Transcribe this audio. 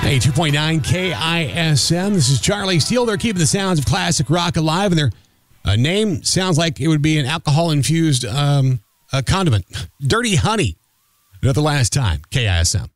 92.9 KISM. This is Charlie Steele. They're keeping the sounds of classic rock alive, and their name sounds like it would be an alcohol-infused condiment. Dirty Honey. Not the last time. KISM.